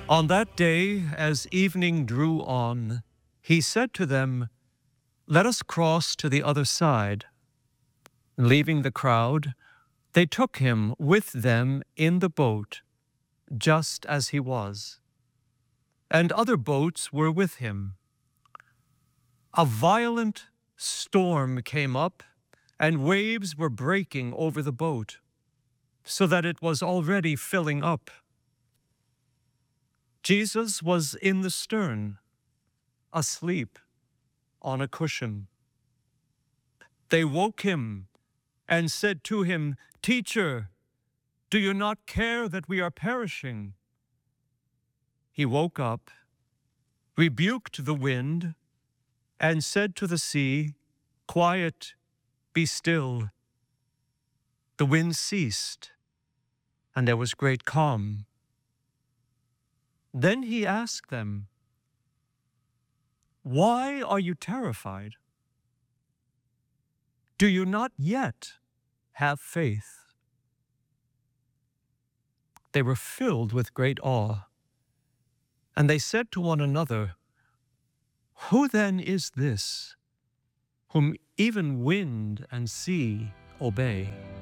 On that day, as evening drew on, he said to them, "Let us cross to the other side." Leaving the crowd, they took him with them in the boat, just as he was. And other boats were with him. A violent storm came up, and waves were breaking over the boat, so that it was already filling up. Jesus was in the stern, asleep on a cushion. They woke him and said to him, "Teacher, do you not care that we are perishing?" He woke up, rebuked the wind, and said to the sea, "Quiet, be still." The wind ceased, and there was great calm. Then he asked them, "Why are you terrified? Do you not yet have faith?" They were filled with great awe, and they said to one another, "Who then is this, whom even wind and sea obey?"